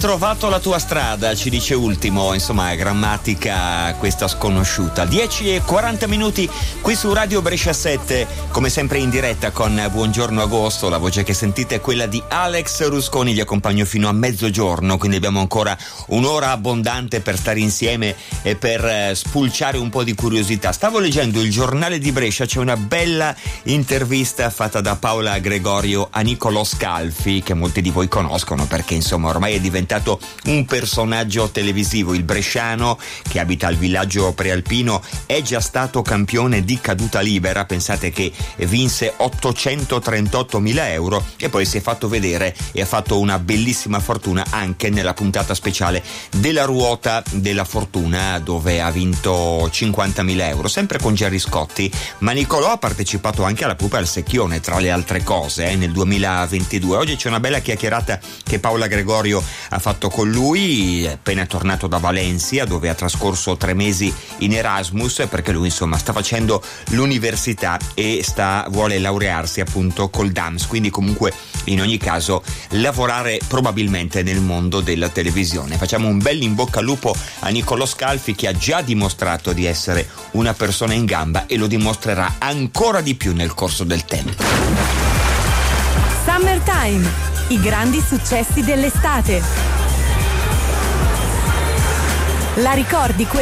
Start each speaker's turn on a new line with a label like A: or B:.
A: trovato la tua strada, ci dice Ultimo, insomma grammatica questa sconosciuta. 10:40 qui su Radio Brescia 7, come sempre in diretta con Buongiorno Agosto. La voce che sentite è quella di Alex Rusconi, vi accompagno fino a mezzogiorno, quindi abbiamo ancora un'ora abbondante per stare insieme e per spulciare un po' di curiosità. Stavo leggendo il Giornale di Brescia, c'è una bella intervista fatta da Paola Gregorio a Nicolò Scalfi, che molti di voi conoscono perché insomma ormai è diventato un personaggio televisivo. Il bresciano che abita al villaggio prealpino è già stato campione di caduta libera, pensate che vinse 838.000 euro e poi si è fatto vedere e ha fatto una bellissima fortuna anche nella puntata speciale della ruota della fortuna, dove ha vinto 50.000 euro, sempre con Gerry Scotti. Ma Nicolò ha partecipato anche alla Pupa al Secchione, tra le altre cose, nel 2022. Oggi c'è una bella chiacchierata che Paola Gregorio ha fatto con lui, appena tornato da Valencia, dove ha trascorso 3 mesi in Erasmus, perché lui insomma sta facendo l'università e vuole laurearsi appunto col DAMS, quindi comunque in ogni caso lavorare probabilmente nel mondo della televisione. Facciamo un bel in bocca al lupo a Nicolò Scalfi, che ha già dimostrato di essere una persona in gamba e lo dimostrerà ancora di più nel corso del tempo.
B: Summertime, i grandi successi dell'estate. La ricordi